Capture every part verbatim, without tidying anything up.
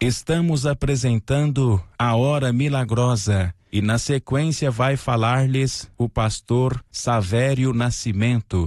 Estamos apresentando a Hora Milagrosa e na sequência vai falar-lhes o pastor Savério Nascimento.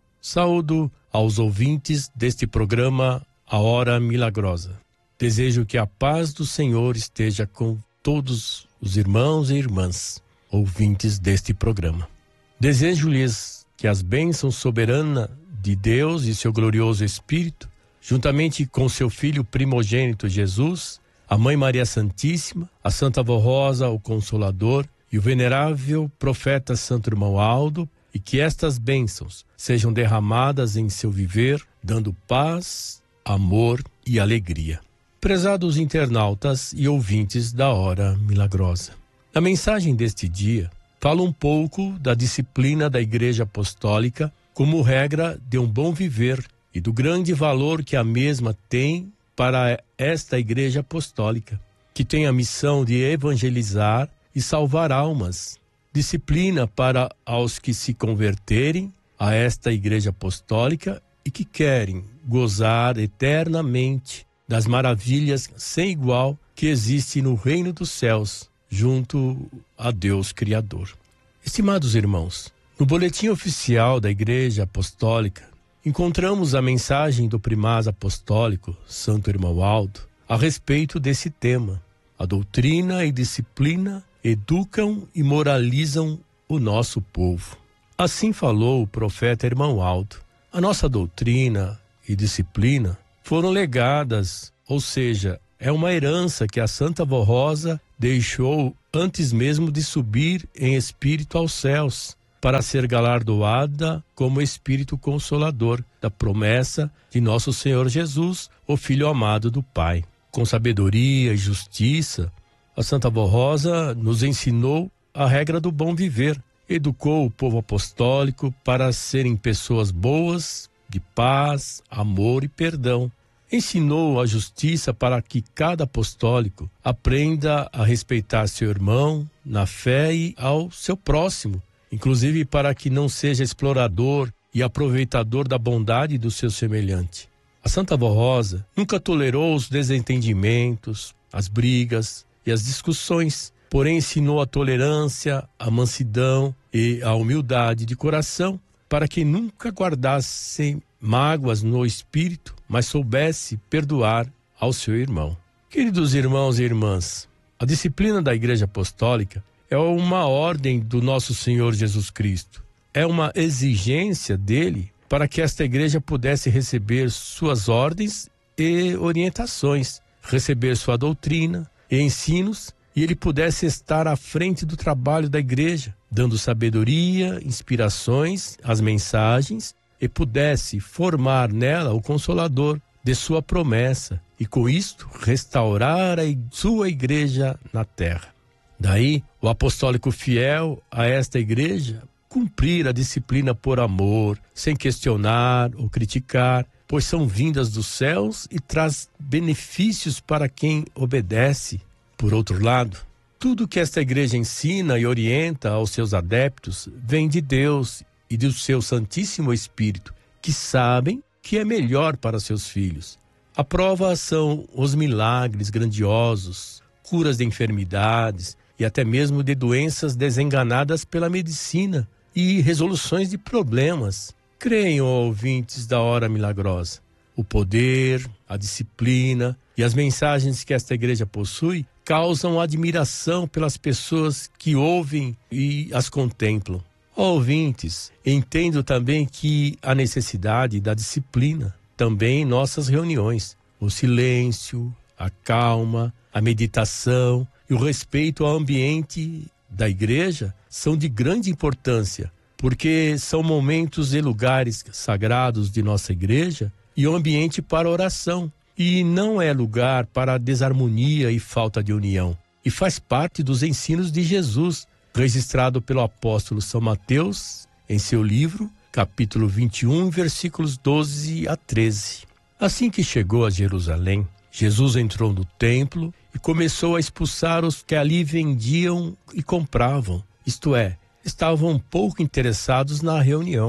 Saúdo aos ouvintes deste programa A Hora Milagrosa. Desejo que a paz do Senhor esteja com todos os irmãos e irmãs ouvintes deste programa. Desejo-lhes que as bênçãos soberanas de Deus e seu glorioso Espírito, juntamente com seu Filho primogênito Jesus, a Mãe Maria Santíssima, a Santa Vó Rosa, o Consolador, e o venerável profeta Santo Irmão Aldo, e que estas bênçãos sejam derramadas em seu viver, dando paz, amor e alegria. Prezados internautas e ouvintes da Hora Milagrosa, na mensagem deste dia, falo um pouco da disciplina da Igreja Apostólica como regra de um bom viver e do grande valor que a mesma tem para esta Igreja Apostólica, que tem a missão de evangelizar e salvar almas. Disciplina para aos que se converterem a esta Igreja Apostólica e que querem gozar eternamente das maravilhas sem igual que existe no reino dos céus, junto a Deus Criador. Estimados irmãos, no boletim oficial da Igreja Apostólica, encontramos a mensagem do primaz apostólico, Santo Irmão Aldo, a respeito desse tema. A doutrina e disciplina educam e moralizam o nosso povo. Assim falou o profeta Irmão Aldo. A nossa doutrina e disciplina foram legadas, ou seja, é uma herança que a Santa Vó Rosa deixou antes mesmo de subir em espírito aos céus, para ser galardoada como Espírito Consolador da promessa de nosso Senhor Jesus, o Filho amado do Pai. Com sabedoria e justiça, a Santa Vó Rosa nos ensinou a regra do bom viver, educou o povo apostólico para serem pessoas boas, de paz, amor e perdão. Ensinou a justiça para que cada apostólico aprenda a respeitar seu irmão na fé e ao seu próximo, inclusive para que não seja explorador e aproveitador da bondade do seu semelhante. A Santa Vó Rosa nunca tolerou os desentendimentos, as brigas e as discussões, porém ensinou a tolerância, a mansidão e a humildade de coração para que nunca guardasse mágoas no espírito, mas soubesse perdoar ao seu irmão. Queridos irmãos e irmãs, a disciplina da Igreja Apostólica é uma ordem do nosso Senhor Jesus Cristo. É uma exigência dele para que esta igreja pudesse receber suas ordens e orientações, receber sua doutrina e ensinos, e ele pudesse estar à frente do trabalho da igreja, dando sabedoria, inspirações, as mensagens, e pudesse formar nela o Consolador de sua promessa, e com isto restaurar a sua igreja na terra. Daí, o apostólico fiel a esta igreja cumprir a disciplina por amor, sem questionar ou criticar, pois são vindas dos céus e traz benefícios para quem obedece. Por outro lado, tudo que esta igreja ensina e orienta aos seus adeptos vem de Deus e do seu Santíssimo Espírito, que sabem que é melhor para seus filhos. A prova são os milagres grandiosos, curas de enfermidades e até mesmo de doenças desenganadas pela medicina e resoluções de problemas. Creiam, ouvintes da Hora Milagrosa, o poder, a disciplina e as mensagens que esta igreja possui causam admiração pelas pessoas que ouvem e as contemplam. Ouvintes, entendo também que a necessidade da disciplina também em nossas reuniões, o silêncio, a calma, a meditação e o respeito ao ambiente da igreja são de grande importância, porque são momentos e lugares sagrados de nossa igreja e o ambiente para oração, e não é lugar para desarmonia e falta de união, e faz parte dos ensinos de Jesus, registrado pelo apóstolo São Mateus em seu livro, capítulo vinte e um, versículos doze a treze. Assim que chegou a Jerusalém, Jesus entrou no templo e começou a expulsar os que ali vendiam e compravam, isto é, estavam pouco interessados na reunião.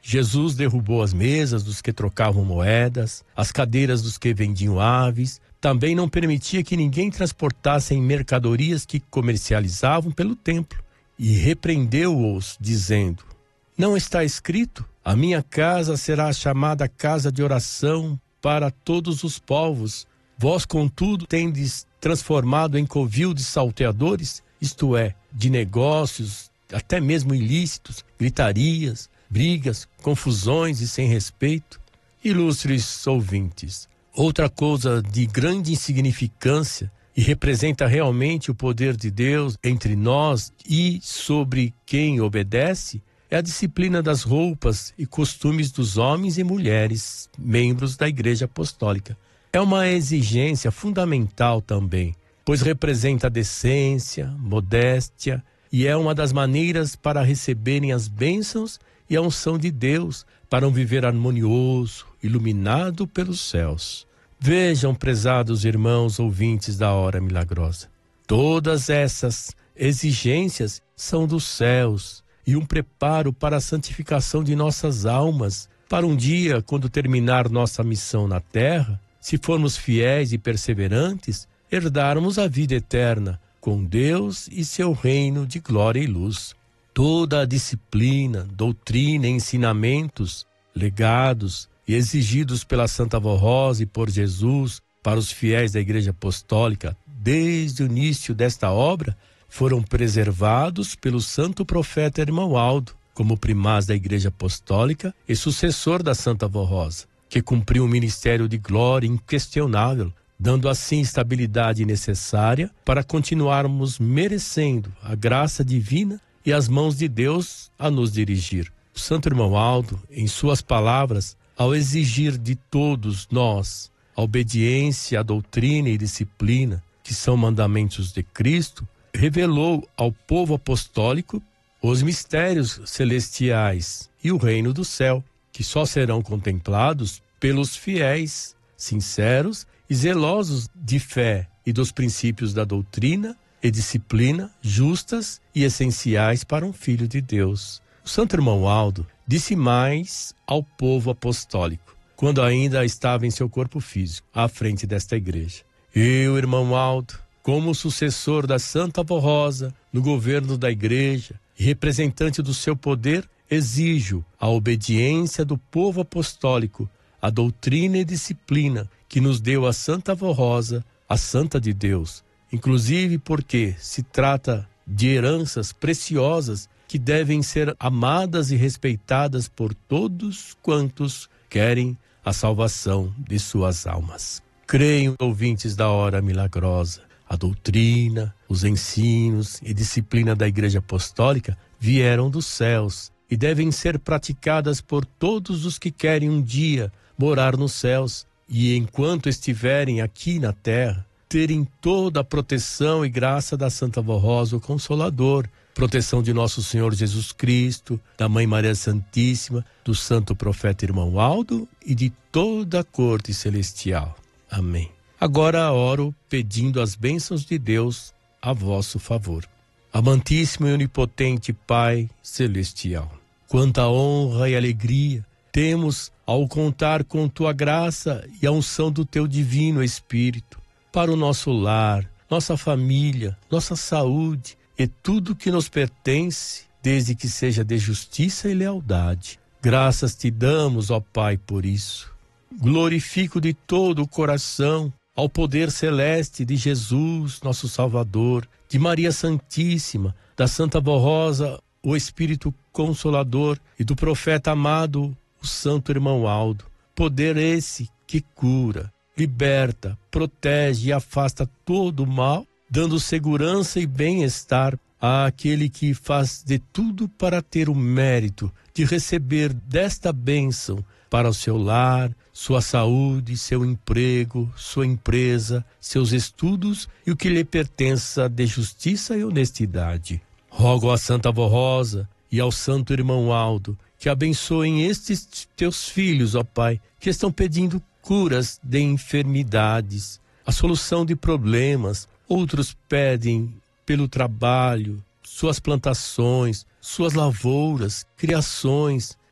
Jesus derrubou as mesas dos que trocavam moedas, as cadeiras dos que vendiam aves. Também não permitia que ninguém transportasse mercadorias que comercializavam pelo templo. E repreendeu-os, dizendo: não está escrito: a minha casa será chamada casa de oração para todos os povos. Vós, contudo, tendes transformado em covil de salteadores, isto é, de negócios, até mesmo ilícitos, gritarias, brigas, confusões e sem respeito. Ilustres ouvintes, outra coisa de grande insignificância e representa realmente o poder de Deus entre nós e sobre quem obedece é a disciplina das roupas e costumes dos homens e mulheres, membros da Igreja Apostólica. É uma exigência fundamental também, pois representa a decência, modéstia e é uma das maneiras para receberem as bênçãos e a unção de Deus para um viver harmonioso, iluminado pelos céus. Vejam, prezados irmãos ouvintes da Hora Milagrosa, todas essas exigências são dos céus e um preparo para a santificação de nossas almas, para um dia, quando terminar nossa missão na terra, se formos fiéis e perseverantes, herdarmos a vida eterna com Deus e seu reino de glória e luz. Toda a disciplina, doutrina e ensinamentos, legados e exigidos pela Santa Vó Rosa e por Jesus para os fiéis da Igreja Apostólica desde o início desta obra, foram preservados pelo santo profeta Irmão Aldo, como primaz da Igreja Apostólica e sucessor da Santa Vó Rosa, que cumpriu um ministério de glória inquestionável, dando assim estabilidade necessária para continuarmos merecendo a graça divina e as mãos de Deus a nos dirigir. O Santo Irmão Aldo, em suas palavras, ao exigir de todos nós a obediência à doutrina e disciplina, que são mandamentos de Cristo, revelou ao povo apostólico os mistérios celestiais e o reino do céu, que só serão contemplados pelos fiéis, sinceros e zelosos de fé e dos princípios da doutrina e disciplina justas e essenciais para um filho de Deus. O Santo Irmão Aldo disse mais ao povo apostólico, quando ainda estava em seu corpo físico, à frente desta igreja. Eu, Irmão Aldo, como sucessor da Santa Vó Rosa, no governo da igreja e representante do seu poder, exijo a obediência do povo apostólico, a doutrina e disciplina que nos deu a Santa Vó Rosa, a Santa de Deus, inclusive porque se trata de heranças preciosas que devem ser amadas e respeitadas por todos quantos querem a salvação de suas almas. Creem, ouvintes da Hora Milagrosa, a doutrina, os ensinos e disciplina da Igreja Apostólica vieram dos céus e devem ser praticadas por todos os que querem um dia morar nos céus e, enquanto estiverem aqui na terra, terem toda a proteção e graça da Santa Vó Rosa, o Consolador, proteção de nosso Senhor Jesus Cristo, da Mãe Maria Santíssima, do Santo Profeta Irmão Aldo e de toda a corte celestial. Amém. Agora oro pedindo as bênçãos de Deus a vosso favor. Amantíssimo e onipotente Pai Celestial, quanta honra e alegria temos ao contar com Tua graça e a unção do Teu Divino Espírito para o nosso lar, nossa família, nossa saúde e tudo que nos pertence, desde que seja de justiça e lealdade. Graças Te damos, ó Pai, por isso. Glorifico de todo o coração ao poder celeste de Jesus, nosso Salvador, de Maria Santíssima, da Santa Vó Rosa, o Espírito Consolador, e do profeta amado, o Santo Irmão Aldo. Poder esse que cura, liberta, protege e afasta todo o mal, dando segurança e bem-estar àquele que faz de tudo para ter o mérito de receber desta bênção para o seu lar, sua saúde, seu emprego, sua empresa, seus estudos e o que lhe pertença de justiça e honestidade. Rogo à Santa Vó Rosa e ao Santo Irmão Aldo que abençoem estes teus filhos, ó Pai, que estão pedindo curas de enfermidades, a solução de problemas. Outros pedem pelo trabalho, suas plantações, suas lavouras, criações,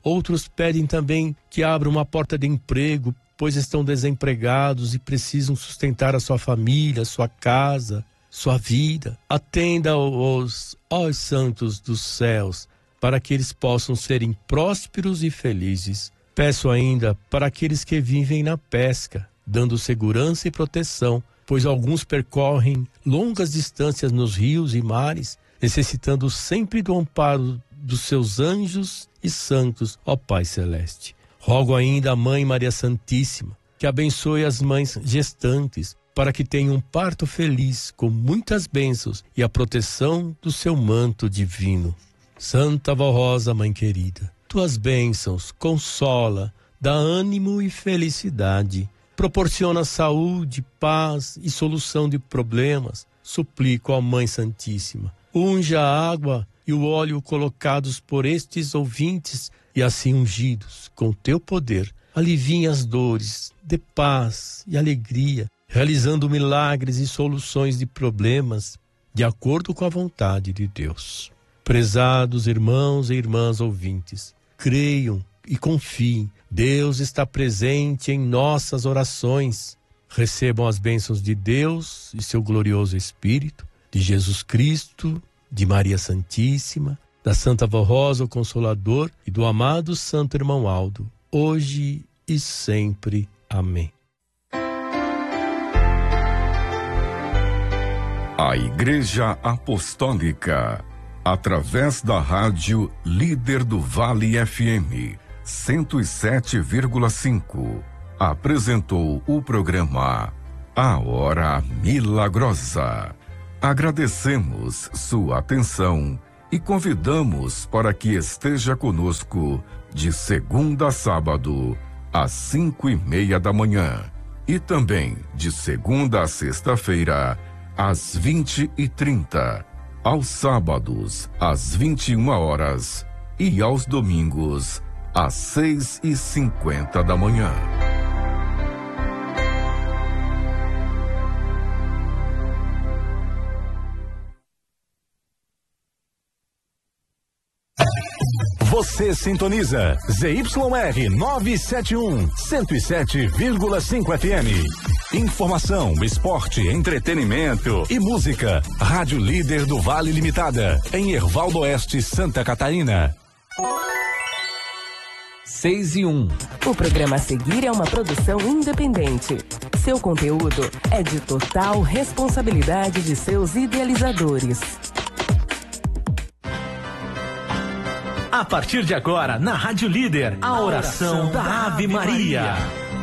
Outros pedem também que abra uma porta de emprego, pois estão desempregados e precisam sustentar a sua família, sua casa, sua vida. Atenda aos, aos santos dos céus, para que eles possam serem prósperos e felizes. Peço ainda para aqueles que vivem na pesca, dando segurança e proteção, pois alguns percorrem longas distâncias nos rios e mares, necessitando sempre do amparo dos seus anjos e santos, ó Pai Celeste. Rogo ainda à Mãe Maria Santíssima, que abençoe as mães gestantes, para que tenham um parto feliz, com muitas bênçãos e a proteção do seu manto divino. Santa Vó Rosa, Mãe querida, tuas bênçãos consola, dá ânimo e felicidade, proporciona saúde, paz e solução de problemas. Suplico à Mãe Santíssima, unja a água e o óleo colocados por estes ouvintes e assim ungidos com teu poder, aliviem as dores, dê paz e alegria, realizando milagres e soluções de problemas de acordo com a vontade de Deus. Prezados irmãos e irmãs ouvintes, creiam e confiem, Deus está presente em nossas orações. Recebam as bênçãos de Deus e seu glorioso Espírito, de Jesus Cristo, de Maria Santíssima, da Santa Vó Rosa, o Consolador, e do amado Santo Irmão Aldo, hoje e sempre. Amém. A Igreja Apostólica, através da rádio Líder do Vale F M cento e sete vírgula cinco, apresentou o programa A Hora Milagrosa. Agradecemos sua atenção e convidamos para que esteja conosco de segunda a sábado, às cinco e meia da manhã, e também de segunda a sexta-feira, às vinte e trinta, aos sábados, às vinte e uma horas e aos domingos, às seis e cinquenta da manhã. Você sintoniza Z Y R novecentos e setenta e um, cento e sete vírgula cinco F M. Informação, esporte, entretenimento e música. Rádio Líder do Vale Limitada, em Hervaldo Oeste, Santa Catarina. seis e um. O programa a seguir é uma produção independente. Seu conteúdo é de total responsabilidade de seus idealizadores. A partir de agora, na Rádio Líder, a oração da Ave Maria.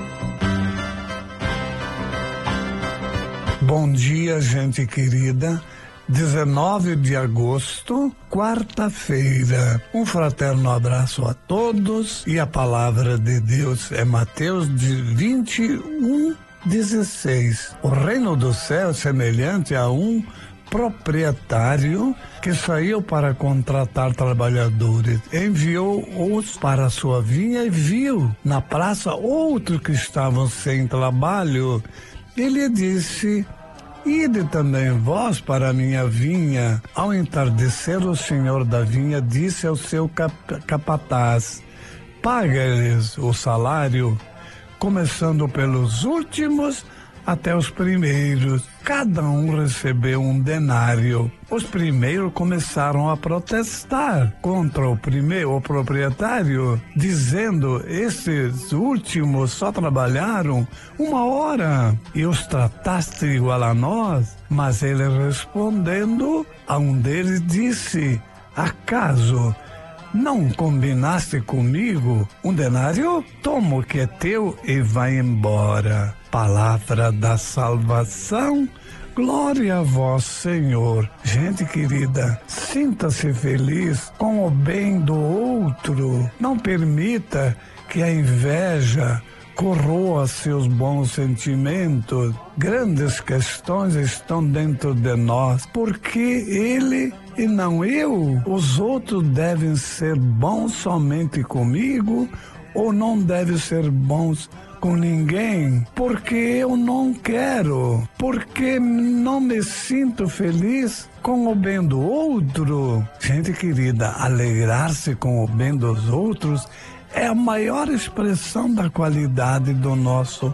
Bom dia, gente querida. dezenove de agosto, quarta-feira. Um fraterno abraço a todos e a palavra de Deus é Mateus vinte e um, dezesseis. O reino do céu é semelhante a um proprietário que saiu para contratar trabalhadores, enviou-os para a sua vinha e viu na praça outros que estavam sem trabalho. Ele disse: ide também vós para a minha vinha. Ao entardecer, o senhor da vinha disse ao seu cap- capataz: paga-lhes o salário, começando pelos últimos até os primeiros. Cada um recebeu um denário. Os primeiros começaram a protestar contra o primeiro, o proprietário, dizendo: esses últimos só trabalharam uma hora e os trataste igual a nós. Mas ele, respondendo, a um deles disse: acaso não combinaste comigo um denário? Toma o que é teu e vai embora. Palavra da salvação, glória a vós, Senhor. Gente querida, sinta-se feliz com o bem do outro. Não permita que a inveja corroa seus bons sentimentos. Grandes questões estão dentro de nós, porque ele e não eu. Os outros devem ser bons somente comigo ou não devem ser bons com ninguém porque eu não quero, porque não me sinto feliz com o bem do outro. Gente querida, alegrar-se com o bem dos outros é a maior expressão da qualidade do nosso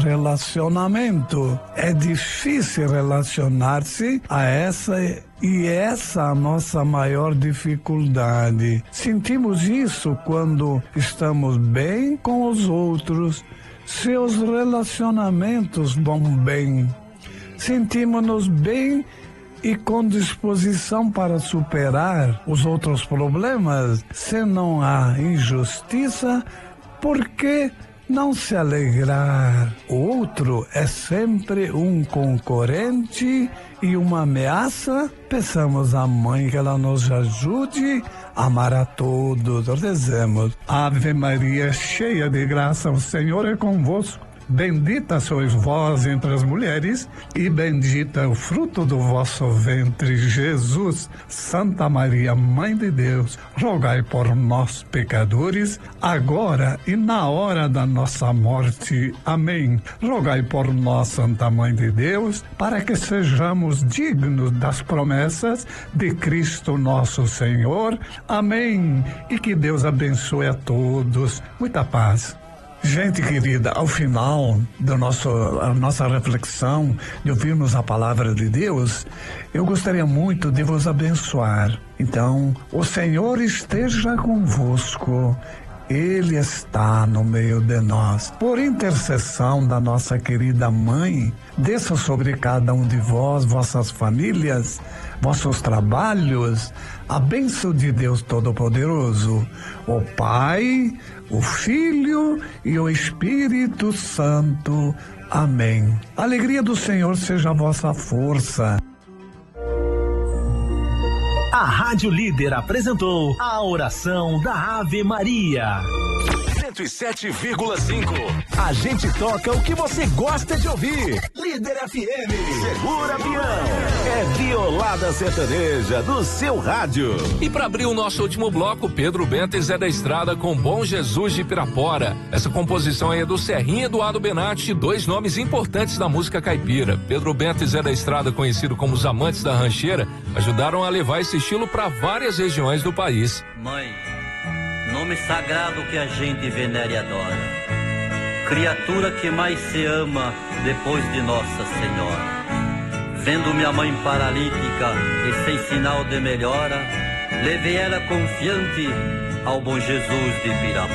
relacionamento. É difícil relacionar-se a essa e essa é a nossa maior dificuldade. Sentimos isso quando estamos bem com os outros, se os relacionamentos vão bem. Sentimos-nos bem e com disposição para superar os outros problemas. Se não há injustiça, por que não se alegrar? O outro é sempre um concorrente e uma ameaça. Peçamos à Mãe que ela nos ajude a amar a todos. Rezemos. Ave Maria, cheia de graça, o Senhor é convosco. Bendita sois vós entre as mulheres, e bendito é o fruto do vosso ventre, Jesus. Santa Maria, Mãe de Deus, rogai por nós, pecadores, agora e na hora da nossa morte. Amém. Rogai por nós, Santa Mãe de Deus, para que sejamos dignos das promessas de Cristo nosso Senhor. Amém. E que Deus abençoe a todos. Muita paz. Gente querida, ao final da nossa reflexão, de ouvirmos a palavra de Deus, eu gostaria muito de vos abençoar. Então, o Senhor esteja convosco. Ele está no meio de nós. Por intercessão da nossa querida Mãe, desça sobre cada um de vós, vossas famílias, vossos trabalhos, a bênção de Deus Todo-Poderoso, o Pai, o Filho e o Espírito Santo. Amém. A alegria do Senhor seja a vossa força. A Rádio Líder apresentou a oração da Ave Maria. cento e sete vírgula cinco. A gente toca o que você gosta de ouvir. Líder F M. Segura peão. É Violada Sertaneja do seu rádio. E para abrir o nosso último bloco, Pedro Bento e Zé da Estrada com Bom Jesus de Pirapora. Essa composição aí é do Serrinha e Eduardo Benatti, dois nomes importantes da música caipira. Pedro Bento e Zé da Estrada, conhecido como os amantes da rancheira, ajudaram a levar esse estilo para várias regiões do país. Mãe, nome sagrado que a gente venera e adora, criatura que mais se ama depois de Nossa Senhora. Vendo minha mãe paralítica e sem sinal de melhora, levei ela confiante ao Bom Jesus de Pirapora.